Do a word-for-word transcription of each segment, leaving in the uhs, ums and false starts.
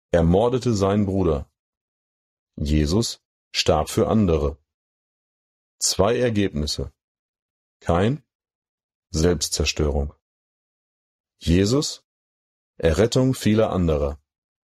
ermordete seinen Bruder. Jesus starb für andere. Zwei Ergebnisse. Kain, Selbstzerstörung. Jesus, Errettung vieler anderer.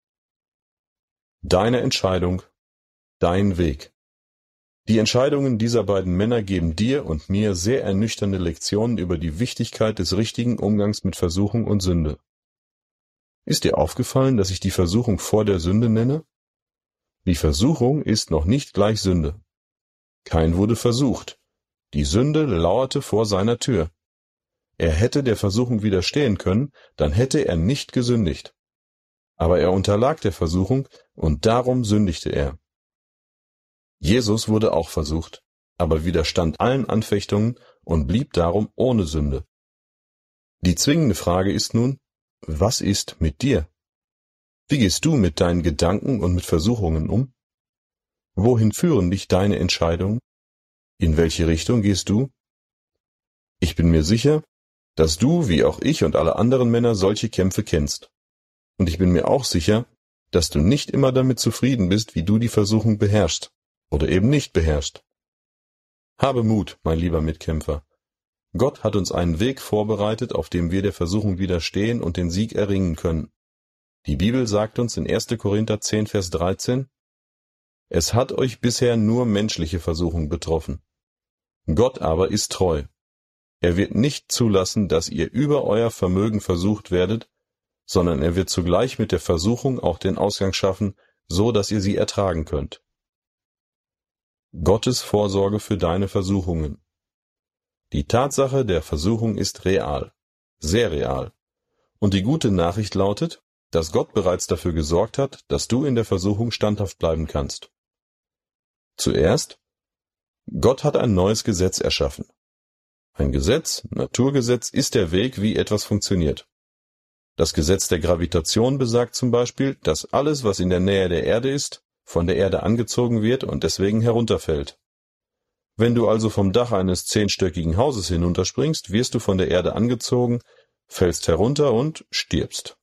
Deine Entscheidung, dein Weg. Die Entscheidungen dieser beiden Männer geben dir und mir sehr ernüchternde Lektionen über die Wichtigkeit des richtigen Umgangs mit Versuchung und Sünde. Ist dir aufgefallen, dass ich die Versuchung vor der Sünde nenne? Die Versuchung ist noch nicht gleich Sünde. Kain wurde versucht. Die Sünde lauerte vor seiner Tür. Er hätte der Versuchung widerstehen können, dann hätte er nicht gesündigt. Aber er unterlag der Versuchung und darum sündigte er. Jesus wurde auch versucht, aber widerstand allen Anfechtungen und blieb darum ohne Sünde. Die zwingende Frage ist nun, was ist mit dir? Wie gehst du mit deinen Gedanken und mit Versuchungen um? Wohin führen dich deine Entscheidungen? In welche Richtung gehst du? Ich bin mir sicher, dass du, wie auch ich und alle anderen Männer, solche Kämpfe kennst. Und ich bin mir auch sicher, dass du nicht immer damit zufrieden bist, wie du die Versuchung beherrschst oder eben nicht beherrschst. Habe Mut, mein lieber Mitkämpfer. Gott hat uns einen Weg vorbereitet, auf dem wir der Versuchung widerstehen und den Sieg erringen können. Die Bibel sagt uns in erster Korinther zehn, Vers dreizehn, es hat euch bisher nur menschliche Versuchung betroffen. Gott aber ist treu. Er wird nicht zulassen, dass ihr über euer Vermögen versucht werdet, sondern er wird zugleich mit der Versuchung auch den Ausgang schaffen, so dass ihr sie ertragen könnt. Gottes Vorsorge für deine Versuchungen. Die Tatsache der Versuchung ist real, sehr real. Und die gute Nachricht lautet, dass Gott bereits dafür gesorgt hat, dass du in der Versuchung standhaft bleiben kannst. Zuerst, Gott hat ein neues Gesetz erschaffen. Ein Gesetz, Naturgesetz, ist der Weg, wie etwas funktioniert. Das Gesetz der Gravitation besagt zum Beispiel, dass alles, was in der Nähe der Erde ist, von der Erde angezogen wird und deswegen herunterfällt. Wenn du also vom Dach eines zehnstöckigen Hauses hinunterspringst, wirst du von der Erde angezogen, fällst herunter und stirbst.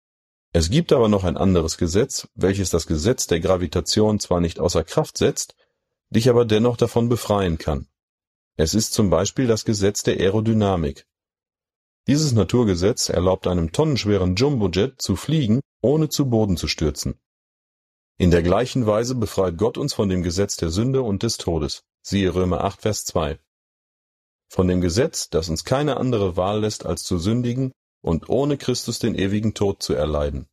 Es gibt aber noch ein anderes Gesetz, welches das Gesetz der Gravitation zwar nicht außer Kraft setzt, dich aber dennoch davon befreien kann. Es ist zum Beispiel das Gesetz der Aerodynamik. Dieses Naturgesetz erlaubt einem tonnenschweren Jumbojet zu fliegen, ohne zu Boden zu stürzen. In der gleichen Weise befreit Gott uns von dem Gesetz der Sünde und des Todes. Siehe Römer acht, Vers zwei. Von dem Gesetz, das uns keine andere Wahl lässt, als zu sündigen und ohne Christus den ewigen Tod zu erleiden.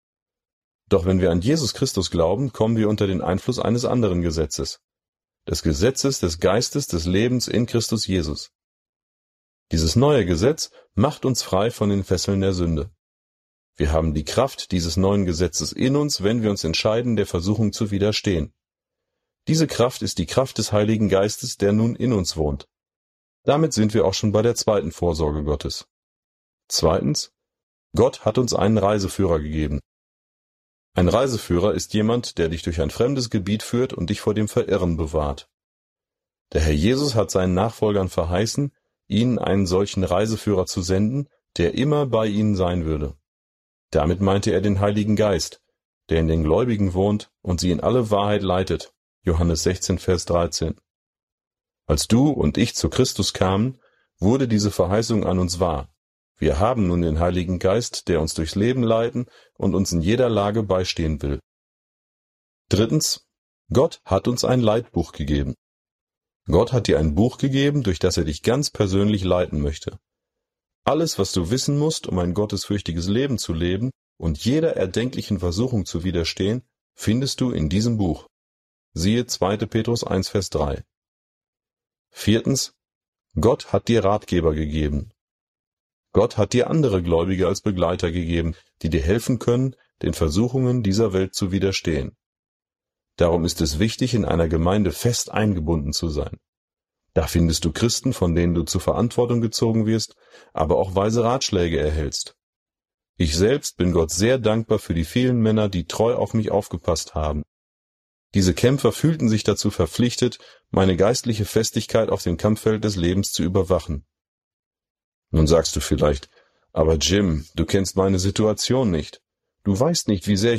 Doch wenn wir an Jesus Christus glauben, kommen wir unter den Einfluss eines anderen Gesetzes, des Gesetzes des Geistes des Lebens in Christus Jesus. Dieses neue Gesetz macht uns frei von den Fesseln der Sünde. Wir haben die Kraft dieses neuen Gesetzes in uns, wenn wir uns entscheiden, der Versuchung zu widerstehen. Diese Kraft ist die Kraft des Heiligen Geistes, der nun in uns wohnt. Damit sind wir auch schon bei der zweiten Vorsorge Gottes. Zweitens, Gott hat uns einen Reiseführer gegeben. Ein Reiseführer ist jemand, der dich durch ein fremdes Gebiet führt und dich vor dem Verirren bewahrt. Der Herr Jesus hat seinen Nachfolgern verheißen, ihnen einen solchen Reiseführer zu senden, der immer bei ihnen sein würde. Damit meinte er den Heiligen Geist, der in den Gläubigen wohnt und sie in alle Wahrheit leitet. Johannes sechzehn, Vers dreizehn. Als du und ich zu Christus kamen, wurde diese Verheißung an uns wahr. Wir haben nun den Heiligen Geist, der uns durchs Leben leiten und uns in jeder Lage beistehen will. Drittens, Gott hat uns ein Leitbuch gegeben. Gott hat dir ein Buch gegeben, durch das er dich ganz persönlich leiten möchte. Alles, was du wissen musst, um ein gottesfürchtiges Leben zu leben und jeder erdenklichen Versuchung zu widerstehen, findest du in diesem Buch. Siehe zweiter Petrus eins, Vers drei. Viertens, Gott hat dir Ratgeber gegeben. Gott hat dir andere Gläubige als Begleiter gegeben, die dir helfen können, den Versuchungen dieser Welt zu widerstehen. Darum ist es wichtig, in einer Gemeinde fest eingebunden zu sein. Da findest du Christen, von denen du zur Verantwortung gezogen wirst, aber auch weise Ratschläge erhältst. Ich selbst bin Gott sehr dankbar für die vielen Männer, die treu auf mich aufgepasst haben. Diese Kämpfer fühlten sich dazu verpflichtet, meine geistliche Festigkeit auf dem Kampffeld des Lebens zu überwachen. Nun sagst du vielleicht, aber Jim, du kennst meine Situation nicht. Du weißt nicht, wie sehr